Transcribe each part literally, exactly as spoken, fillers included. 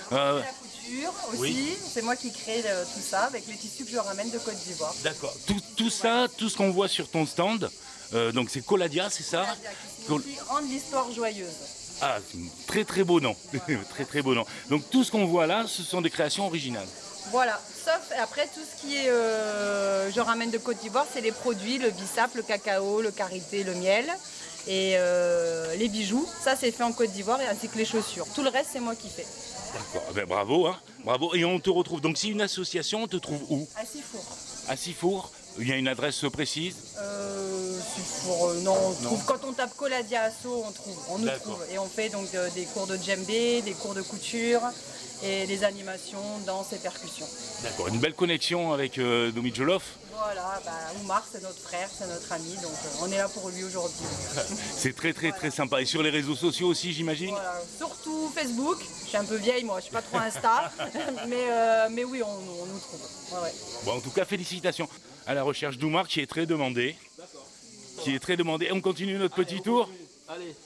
Euh, La couture aussi, oui. c'est moi qui crée le- tout ça avec les tissus que je ramène de Côte d'Ivoire. D'accord. Tout, tout ça, tout ce qu'on voit sur ton stand, euh, donc c'est Coladia, c'est ça? Coladia, qui signifie rendre l'histoire joyeuse. Ah, très très beau nom. Très très beau nom. Donc tout ce qu'on voit là, ce sont des créations originales. Voilà, sauf après tout ce qui est euh, je ramène de Côte d'Ivoire, c'est les produits, le bissap, le cacao, le karité, le miel et euh, les bijoux. Ça c'est fait en Côte d'Ivoire et ainsi que les chaussures. Tout le reste c'est moi qui fais. D'accord. Ben, bravo, hein. Bravo. Et on te retrouve. Donc c'est une association, on te trouve où? À Sifour. À Sifour. Il y a une adresse précise? Euh, Sifour, euh, non, on trouve, quand on tape Coladia Asso, on trouve, on nous D'accord. trouve. Et on fait donc euh, des cours de djembé, des cours de couture et des animations, danse et percussion. D'accord. Une belle connexion avec euh, Domi Jolof. Voilà, bah, Oumar c'est notre frère, c'est notre ami, donc euh, on est là pour lui aujourd'hui. C'est très très Voilà. très sympa. Et sur les réseaux sociaux aussi, j'imagine? Voilà, surtout Facebook. Je suis un peu vieille moi, je suis pas trop Insta, mais, euh, mais oui, on, on nous trouve. Ouais, ouais. Bon, en tout cas, félicitations à la recherche d'Oumar qui est très demandé. Qui est très demandé. Et on continue notre Allez, petit on tour. continue. Allez.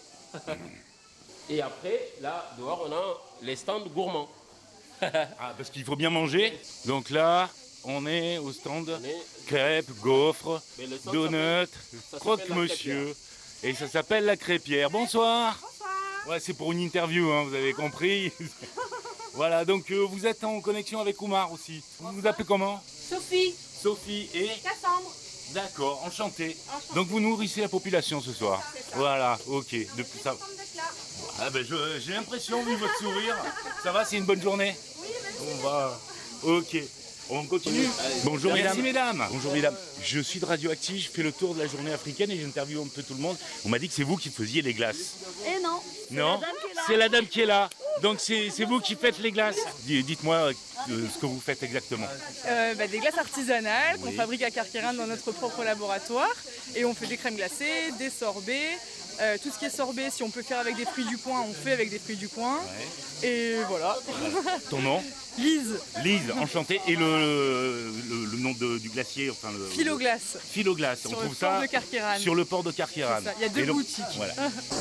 Et après, là, dehors, on a les stands gourmands. Ah, parce qu'il faut bien manger. Donc là, on est au stand On est- crêpes, gaufres, Mais le stand donuts, s'appelle- ça croque s'appelle la monsieur. Et ça s'appelle la crêpière. Bonsoir. Bonsoir. Ouais, c'est pour une interview, hein, vous avez compris. Voilà, donc euh, vous êtes en connexion avec Oumar aussi. Vous vous appelez comment? Sophie, Sophie et... Cassandre. D'accord, enchanté. Enchantée. Donc vous nourrissez la population ce soir. C'est ça. Voilà, ok. Depuis ça. Contente d'être là. Ah ben je- j'ai l'impression, vu votre sourire. Ça va, c'est une bonne journée? Oui, merci. On va. Ok. On continue. Bonjour Merci, mesdames. mesdames. Bonjour mesdames. Je suis de Radioactive, je fais le tour de la journée africaine et j'interviewe un peu tout le monde. On m'a dit que c'est vous qui faisiez les glaces. Et non. Non, c'est la dame qui est là. Donc c'est c'est vous qui faites les glaces. Dis- Dites-moi euh, ce que vous faites exactement. Euh, bah, des glaces artisanales Oui. qu'on fabrique à Carqueiranne dans notre propre laboratoire. Et on fait des crèmes glacées, des sorbets. Euh, tout ce qui est sorbet, si on peut faire avec des fruits du coin, on fait avec des fruits du coin. Et voilà. Ton nom? Lise, Lise, enchantée. Et le, le, le nom de- du glacier, enfin le. Philoglace. le- Philoglace. On Sur le trouve port ça de Carqueiranne. sur le port de Carqueiranne. C'est ça, il y a deux Et donc- boutiques. Voilà.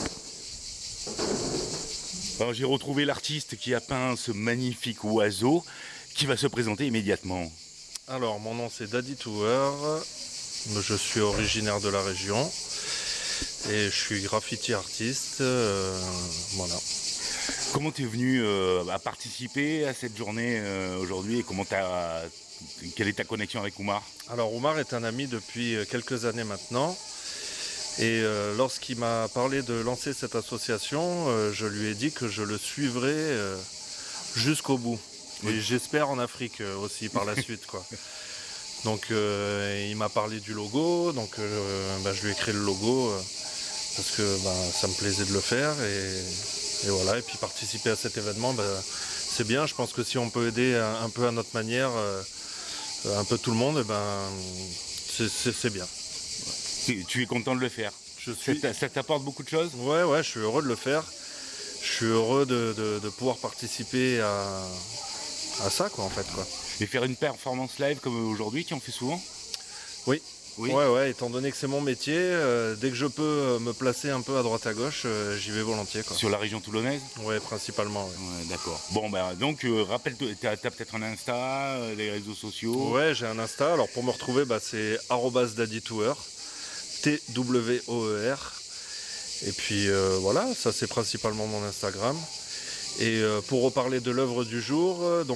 Alors, j'ai retrouvé l'artiste qui a peint ce magnifique oiseau qui va se présenter immédiatement. Alors, mon nom c'est Daddy Tower. Je suis originaire de la région et je suis graffiti artiste. euh, voilà. Comment tu es venu euh, à participer à cette journée euh, aujourd'hui et comment t'as, quelle est ta connexion avec Oumar? Alors, Oumar est un ami depuis quelques années maintenant. Et euh, lorsqu'il m'a parlé de lancer cette association, euh, je lui ai dit que je le suivrais euh, jusqu'au bout. Et j'espère en Afrique euh, aussi par la suite, quoi. Donc euh, il m'a parlé du logo, donc euh, bah, je lui ai créé le logo euh, parce que bah, ça me plaisait de le faire et, et voilà. Et puis participer à cet événement, bah, c'est bien. Je pense que si on peut aider un, un peu à notre manière, euh, un peu tout le monde, eh ben c'est, c'est, c'est bien. Tu, tu es content de le faire? Je Ça suis, t'a- ça t'apporte beaucoup de choses? ouais, ouais, je suis heureux de le faire. Je suis heureux de, de, de pouvoir participer à, à ça, quoi, en fait, quoi. Et faire une performance live comme aujourd'hui, tu en fais souvent? Oui. Oui. Ouais, ouais, étant donné que c'est mon métier, euh, dès que je peux euh, me placer un peu à droite à gauche, euh, j'y vais volontiers, quoi. Sur la région toulonnaise? Ouais, principalement, ouais. Ouais, d'accord. Bon, ben donc, euh, rappelle-toi, t'as, t'as peut-être un Insta, euh, les réseaux sociaux? Ouais, j'ai un Insta. Alors pour me retrouver, bah, c'est arobase daddytower, T W O E R. Et puis euh, voilà, ça c'est principalement mon Instagram. Et euh, pour reparler de l'œuvre du jour, euh, donc